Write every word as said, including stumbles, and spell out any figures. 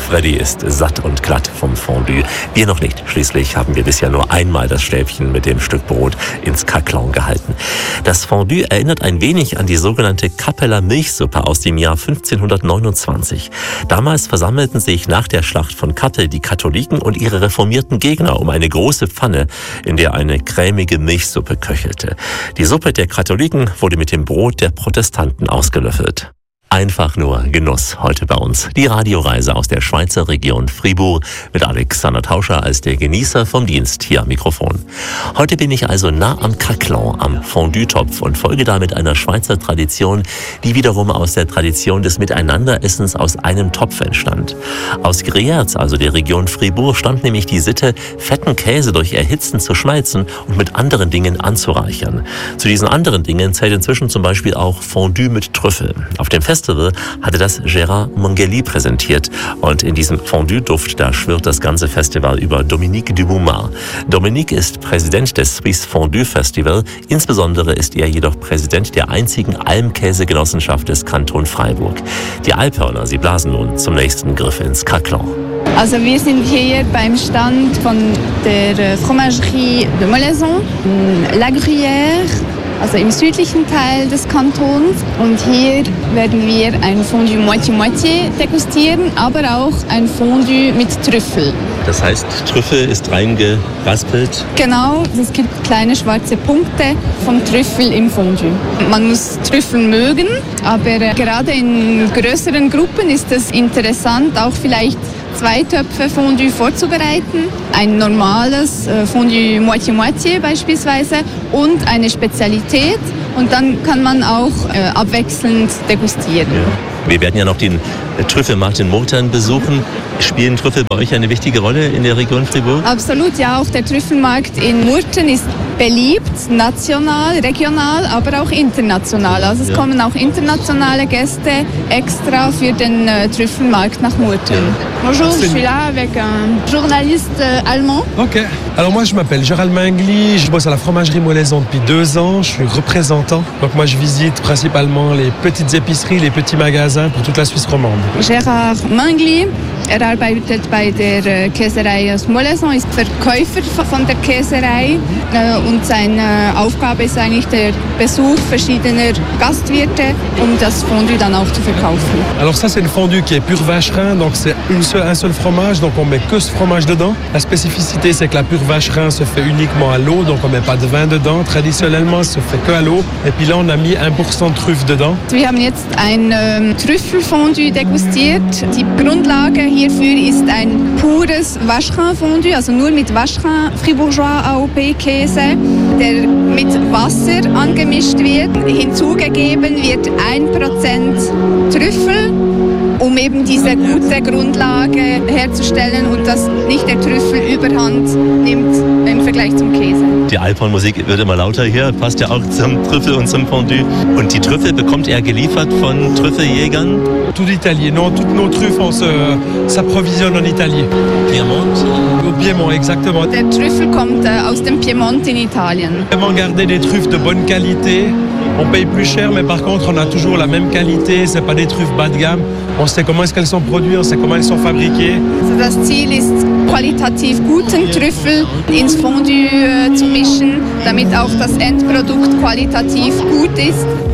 Freddy ist satt und glatt vom Fondue. Wir noch nicht. Schließlich haben wir bisher nur einmal das Stäbchen mit dem Stück Brot ins Caclan gehalten. Das Fondue erinnert ein wenig an die sogenannte Kappeler Milchsuppe aus dem Jahr fünfzehnhundertneunundzwanzig. Damals versammelten sich nach der Schlacht von Kappel die Katholiken und ihre reformierten Gegner um eine große Pfanne, in der eine cremige Milchsuppe köchelte. Die Suppe der Katholiken wurde mit dem Brot der Protestanten ausgelöffelt. Einfach nur Genuss heute bei uns. Die Radioreise aus der Schweizer Region Fribourg mit Alexander Tauscher als der Genießer vom Dienst hier am Mikrofon. Heute bin ich also nah am Caclan, am Fondue-Topf und folge damit einer Schweizer Tradition, die wiederum aus der Tradition des Miteinanderessens aus einem Topf entstand. Aus Grierz, also der Region Fribourg, stammt nämlich die Sitte, fetten Käse durch Erhitzen zu schmelzen und mit anderen Dingen anzureichern. Zu diesen anderen Dingen zählt inzwischen zum Beispiel auch Fondue mit Trüffel. Auf dem Festival hatte das Gérard Mangeli präsentiert und in diesem Fondue-Duft, da schwirrt das ganze Festival über Dominique Duboumar. Dominique ist Präsident des Swiss Fondue Festival, insbesondere ist er jedoch Präsident der einzigen Almkäsegenossenschaft des Kanton Freiburg. Die Alphörner, sie blasen nun zum nächsten Griff ins Caclan. Also wir sind hier beim Stand von der Fromagerie de Mollaison, La Gruyère, also im südlichen Teil des Kantons. Und hier werden wir ein Fondue Moitié-Moitié degustieren, aber auch ein Fondue mit Trüffel. Das heißt, Trüffel ist reingeraspelt? Genau, es gibt kleine schwarze Punkte von Trüffel im Fondue. Man muss Trüffel mögen, aber gerade in größeren Gruppen ist es interessant, auch vielleicht zwei Töpfe Fondue vorzubereiten. Ein normales äh, Fondue Moitié-Moitié beispielsweise und eine Spezialität. Und dann kann man auch äh, abwechselnd degustieren. Ja. Wir werden ja noch den Trüffelmarkt in Murten besuchen. Spielen Trüffel bei euch eine wichtige Rolle in der Region Fribourg? Absolut, ja. Auch der Trüffelmarkt in Murten ist beliebt, national, regional, aber auch international. Also es ja. kommen auch internationale Gäste extra für den äh, Trüffelmarkt nach Murten. Ja. Bonjour, je suis là avec un journaliste allemand. Ok. Alors moi je m'appelle Gérald Mangeli, je bosse à la fromagerie Mollaison depuis deux ans, je suis représentant. Donc moi je visite principalement les petites épiceries, les petits magasins pour toute la Suisse romande. Gérard Mangeli, er arbeitet bei der Käserei aus Mollaison, ist Verkäufer von der Käserei und seine Aufgabe ist eigentlich der Besuch verschiedener Gastwirte, um das Fondue dann auch zu verkaufen. Alors ça c'est une fondue qui est pur vacherin, donc c'est une seule, un seul fromage, donc on met que ce fromage dedans. La spécificité c'est que la pure vacherin se fait uniquement à l'eau, donc on met pas de vin dedans. Traditionnellement ça se fait que à l'eau. Et puis là on a mis un pour cent de truffe dedans. Wir haben jetzt ein ähm, Trüffelfondue degustiert. Die Grundlage hierfür ist ein pures Vacherin-Fondue, also nur mit Vacherin Fribourgeois A O P-Käse, der mit Wasser angemischt wird. Hinzugegeben wird ein Prozent Trüffel, um eben diese gute Grundlage herzustellen und dass nicht der Trüffel überhand nimmt im Vergleich zum Käse. Die Alphornmusik wird immer lauter hier, passt ja auch zum Trüffel und zum Fondue. Und die Trüffel bekommt er geliefert von Trüffeljägern? Tout d'Italie, non, toutes nos truffes on se, s'approvisionne en Italie. Piemont? Au Piemont, exactement. Der Trüffel kommt äh, aus dem Piemont in Italien. Vraiment garder des truffes de bonne qualité. On paye plus cher, mais par contre, on a toujours la même qualité. C'est pas des truffes bas de gamme. On sait comment est-ce qu'elles sont produites, on sait comment elles sont fabriquées. Also das Ziel ist, qualitativ guten Trüffel ins Fondue äh, zu mischen, damit auch das Endprodukt qualitativ gut ist.